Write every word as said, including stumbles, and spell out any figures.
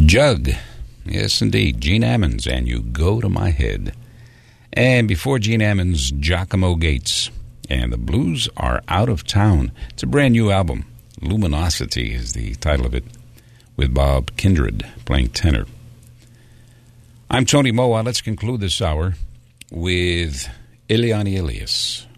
Jug. Yes, indeed. Gene Ammons and You Go to My Head. And before Gene Ammons, Giacomo Gates. And The Blues Are Out of Town. It's a brand new album. Luminosity is the title of it, with Bob Kindred playing tenor. I'm Tony Moa. Let's conclude this hour with Eliane Elias.